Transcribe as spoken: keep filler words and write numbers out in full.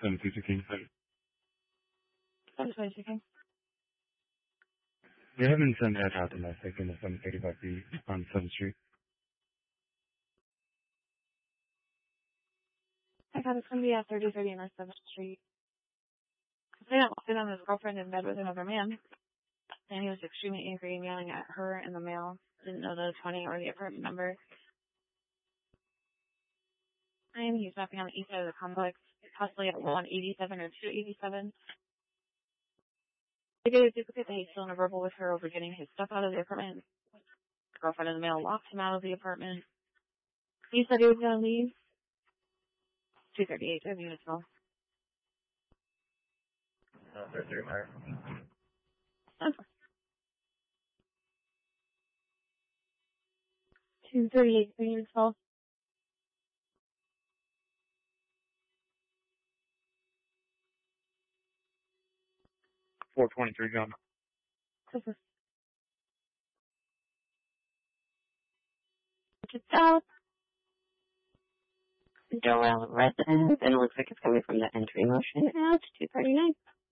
seventy-two King. seventy-two King. We haven't sent that out domestic in the seven thirty-five B on seventh Street. I thought it's going to be at thirty thirty North seventh Street. They don't sit on his girlfriend in bed with another man. And he was extremely angry and yelling at her and the male. Didn't know the twenty or the apartment number. And he's mapping on the east side of the complex, possibly at one eighty-seven or two eighty-seven. They did a duplicate that he's still in a verbal with her over getting his stuff out of the apartment. The girlfriend and the male locked him out of the apartment. He said he was going to leave. two thirty-eight, I mean, it's all. Uh, thirty-three, Meyer. Okay. two thirty-eight, I mean, it's all. four twenty-three, John. It's south. Doral residence, and it looks like it's coming from the entry motion at two thirty-nine.